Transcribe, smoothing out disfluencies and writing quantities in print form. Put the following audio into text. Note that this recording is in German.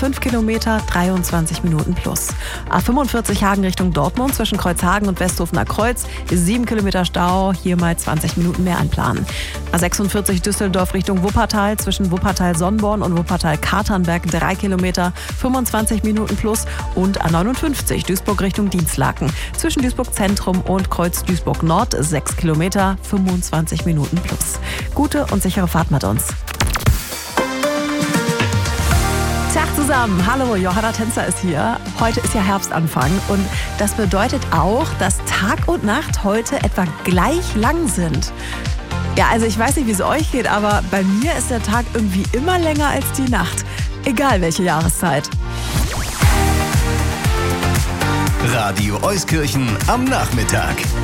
5 Kilometer, 23 Minuten plus. A45 Hagen Richtung Dortmund zwischen Kreuzhagen und Westhofener Kreuz, 7 Kilometer Stau, hier mal 20 Minuten mehr anplanen. A46 Düsseldorf Richtung Wuppertal zwischen Wuppertal-Sonnborn und Wuppertal-Katernberg, 3 Kilometer, 25 Minuten plus. Und A59 Duisburg Richtung Dienstlaken zwischen Duisburg Zentrum und Kreuz Duisburg Nord, 6 Kilometer, 25 Minuten plus. Gute und sichere Fahrt mit uns. Tag zusammen, hallo, Johanna Tänzer ist hier. Heute ist ja Herbstanfang und das bedeutet auch, dass Tag und Nacht heute etwa gleich lang sind. Ja, also ich weiß nicht, wie es euch geht, aber bei mir ist der Tag irgendwie immer länger als die Nacht. Egal welche Jahreszeit. Radio Euskirchen am Nachmittag.